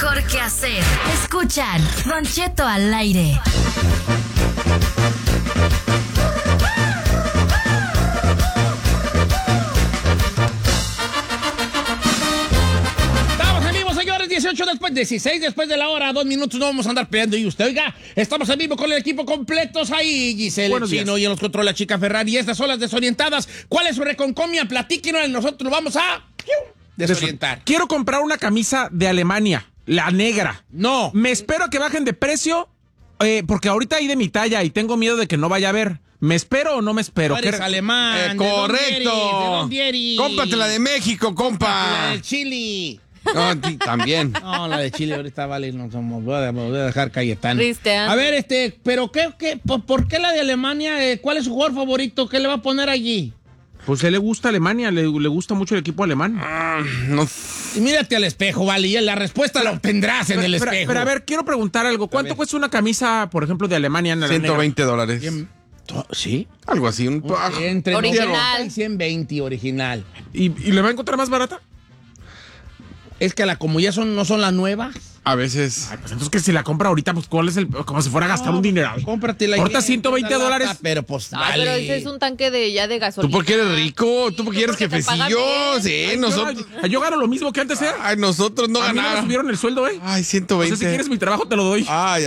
mejor que hacer. Escuchan Don Cheto al aire. Estamos en vivo, señores, 16 después de la hora, 2 minutos, no vamos a andar peleando. Y usted, oiga, estamos en vivo con el equipo completos ahí, Giselle, el Chino y en los controles la chica Ferrari. Y estas son las desorientadas. ¿Cuál es su reconcomia? Platíquenos, nosotros vamos a desorientar. Quiero comprar una camisa de Alemania, la negra. No. Me espero a que bajen de precio, porque ahorita hay de mi talla y tengo miedo de que no vaya a haber. ¿Me espero o no me espero? Tú eres alemán. Correcto. Cómprate la de México, compa. La de Chile. No, también. No, la de Chile ahorita vale, no somos, voy a dejar Cayetano. Cristian. A ver, pero ¿por qué la de Alemania? ¿Cuál es su jugador favorito? ¿Qué le va a poner allí? Pues a él le gusta Alemania, le gusta mucho el equipo alemán. No. Y mírate al espejo, vale, y la respuesta la obtendrás en el espejo. Pero a ver, quiero preguntar algo. ¿Cuánto cuesta una camisa, por ejemplo, de Alemania en la $120. ¿Sí? Algo así. Entre original. 90 y 120 original. ¿Y le va a encontrar más barata? Es que como ya no son las nuevas. A veces. Ay, pues entonces que si la compra ahorita, pues ¿cuál es como si fuera a gastar un dineral? Cómpratela. Ahorita $120. Pero pues Ay, vale. pero ese es un tanque de gasolina. Tú porque eres rico, tú porque eres porque te pagan jefecillo. bien. Sí, Ay, nosotros. yo gano lo mismo que antes, ¿eh? Ay, nosotros no A mí no me ganamos. subieron el sueldo, ¿eh? Ay, O 120. sea, si quieres mi trabajo, te lo doy. Ay,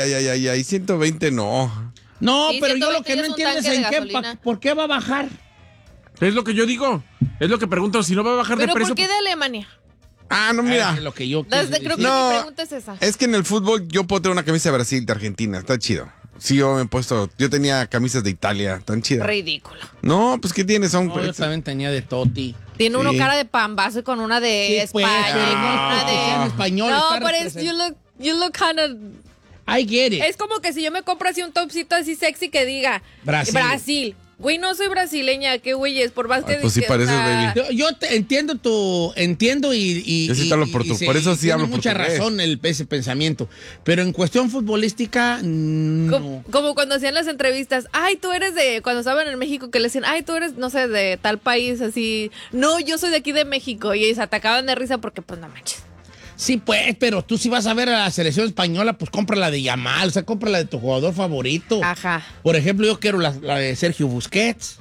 120 no. No, Sí, pero yo lo 120 que no es un entiendo es tanque de en qué, gasolina. ¿por qué va a bajar? Es lo que yo digo. Es lo que pregunto. Si no va a bajar ¿Pero de precio. por qué de Alemania? No, mira. Es lo que yo Creo que No. mi pregunta es esa. Es que en el fútbol yo puedo tener una camisa de Brasil, de Argentina. Está chido. Sí, yo tenía camisas de Italia, tan chidas. Ridículo. No, pues ¿qué tienes? Son. No, yo también tenía de Toti. Tiene uno Sí. cara de pambazo con una de Sí, pues, España. pero y con no, una que sea en de... español, No, está pero you look kind of... I get it. Es como que si yo me compro así un topcito así sexy que diga Brasil. Güey, no soy brasileña, qué güey es, por más que... Ay, pues sí que, pareces, baby. Yo entiendo y Yo sí te hablo por eso sí tiene hablo mucha portugués. razón ese pensamiento, pero en cuestión futbolística no. Como cuando hacían las entrevistas, ay, tú eres de... Cuando estaban en México que le decían, ay, tú eres, no sé, de tal país, así... No, yo soy de aquí de México. Y se atacaban de risa porque, pues, no manches. Sí, pues, pero tú si vas a ver a la selección española, pues compra la de Yamal, o sea, compra la de tu jugador favorito. Ajá. Por ejemplo, yo quiero la de Sergio Busquets,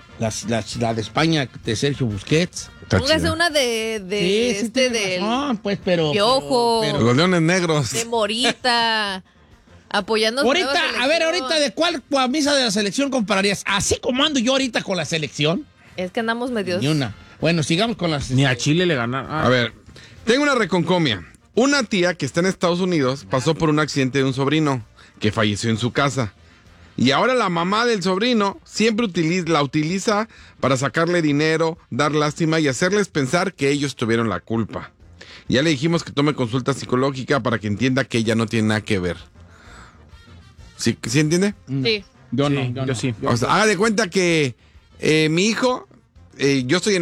la de España de Sergio Busquets. Está Póngase chido. una de Sí, tienes razón, pues, pero... Piojo. Los leones negros. de Morita, apoyando... Ahorita, a ver, ahorita, ¿de cuál camisa de la selección compararías? Así como ando yo ahorita con la selección. Es que andamos medios... Ni una. Bueno, sigamos con las... Ni a Chile le ganaron. A ver, tengo una reconcomia. Una tía que está en Estados Unidos pasó por un accidente de un sobrino que falleció en su casa. Y ahora la mamá del sobrino siempre la utiliza para sacarle dinero, dar lástima y hacerles pensar que ellos tuvieron la culpa. Ya le dijimos que tome consulta psicológica para que entienda que ella no tiene nada que ver. ¿Sí entiende? Sí. Yo Sí, no, yo yo no. sí. O sea, haga de cuenta que mi hijo, yo estoy en